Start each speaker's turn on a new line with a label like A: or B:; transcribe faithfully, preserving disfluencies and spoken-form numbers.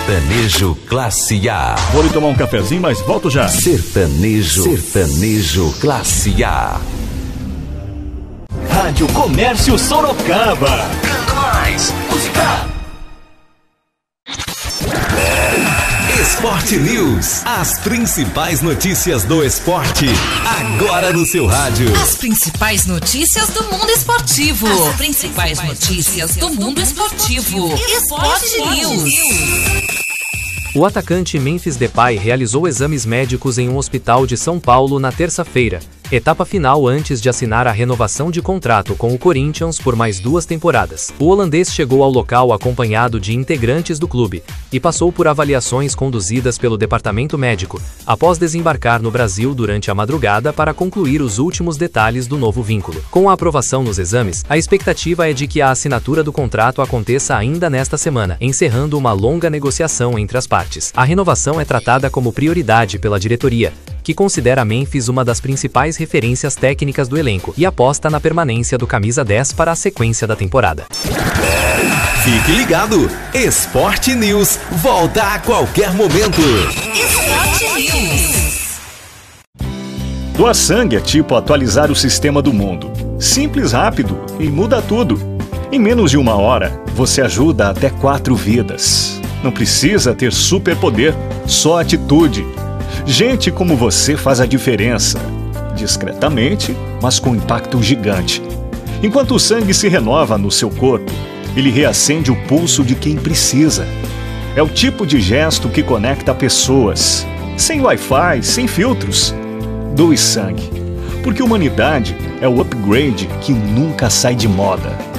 A: Sertanejo Classe A.
B: Vou ali tomar um cafezinho, mas volto já.
A: Sertanejo, Sertanejo Classe A.
B: Rádio Comércio Sorocaba.
A: Canto mais, música. Esporte News. As principais notícias do esporte. Agora no seu rádio.
C: As principais notícias do mundo esportivo. As principais notícias do mundo esportivo. Esporte News.
D: O atacante Memphis Depay realizou exames médicos em um hospital de São Paulo na terça-feira, etapa final antes de assinar a renovação de contrato com o Corinthians por mais duas temporadas. O holandês chegou ao local acompanhado de integrantes do clube e passou por avaliações conduzidas pelo departamento médico, após desembarcar no Brasil durante a madrugada para concluir os últimos detalhes do novo vínculo. Com a aprovação nos exames, a expectativa é de que a assinatura do contrato aconteça ainda nesta semana, encerrando uma longa negociação entre as partes. A renovação é tratada como prioridade pela diretoria, que considera Memphis uma das principais referências técnicas do elenco e aposta na permanência do camisa dez para a sequência da temporada.
A: Fique ligado! Esporte News volta a qualquer momento.
C: Esporte News.
B: Doar sangue é tipo atualizar o sistema do mundo. Simples, rápido e muda tudo. Em menos de uma hora, você ajuda até quatro vidas. Não precisa ter superpoder, só atitude. Gente como você faz a diferença. Discretamente, mas com impacto gigante. Enquanto o sangue se renova no seu corpo, ele reacende o pulso de quem precisa. É o tipo de gesto que conecta pessoas. Sem Wi-Fi, sem filtros. Doe sangue. Porque humanidade é o upgrade que nunca sai de moda.